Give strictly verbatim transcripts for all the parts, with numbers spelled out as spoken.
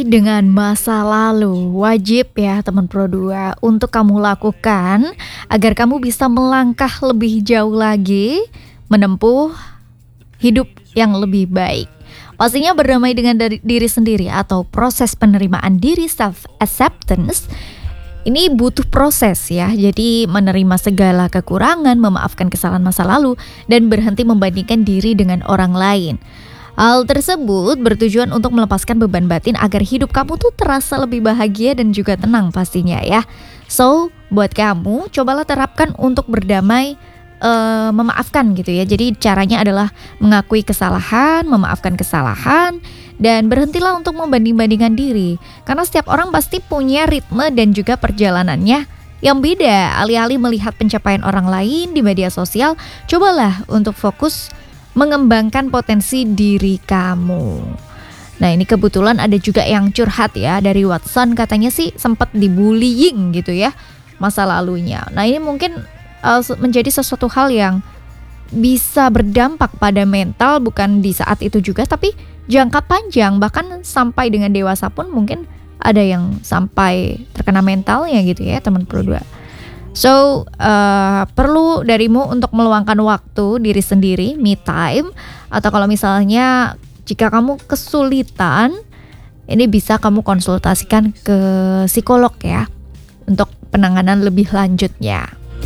Dengan masa lalu, wajib ya teman Pro dua untuk kamu lakukan agar kamu bisa melangkah lebih jauh lagi menempuh hidup yang lebih baik. Pastinya berdamai dengan dari diri sendiri atau proses penerimaan diri self acceptance ini butuh proses ya. Jadi menerima segala kekurangan, memaafkan kesalahan masa lalu dan berhenti membandingkan diri dengan orang lain. Hal tersebut bertujuan untuk melepaskan beban batin agar hidup kamu tuh terasa lebih bahagia dan juga tenang pastinya ya. So, buat kamu cobalah terapkan untuk berdamai, uh, memaafkan gitu ya. Jadi caranya adalah mengakui kesalahan, memaafkan kesalahan, dan berhentilah untuk membanding-bandingkan diri. Karena setiap orang pasti punya ritme dan juga perjalanannya yang beda. Alih-alih melihat pencapaian orang lain di media sosial, cobalah untuk fokus mengembangkan potensi diri kamu. Nah, ini kebetulan ada juga yang curhat ya dari Watson, katanya sih sempat dibullying gitu ya masa lalunya. Nah, ini mungkin uh, menjadi sesuatu hal yang bisa berdampak pada mental bukan di saat itu juga tapi jangka panjang, bahkan sampai dengan dewasa pun mungkin ada yang sampai terkena mentalnya gitu ya teman Pro dua. So, uh, perlu darimu untuk meluangkan waktu diri sendiri, me time. Atau kalau misalnya jika kamu kesulitan, ini bisa kamu konsultasikan ke psikolog ya untuk penanganan lebih lanjutnya.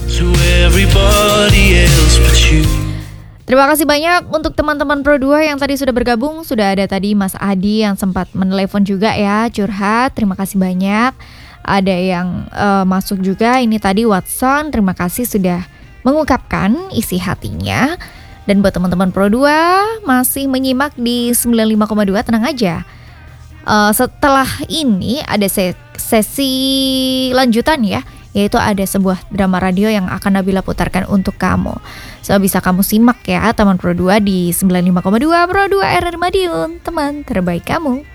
Terima kasih banyak untuk teman-teman Pro dua yang tadi sudah bergabung. Sudah ada tadi Mas Adi yang sempat menelepon juga ya, curhat. Terima kasih banyak. Ada yang uh, masuk juga, ini tadi Watson, terima kasih sudah mengungkapkan isi hatinya. Dan buat teman-teman Pro dua masih menyimak di sembilan puluh lima koma dua, tenang aja. Uh, setelah ini ada se- sesi lanjutan ya, yaitu ada sebuah drama radio yang akan Nabila putarkan untuk kamu. So bisa kamu simak ya teman Pro dua di sembilan puluh lima koma dua Pro dua R R Madiun, teman terbaik kamu.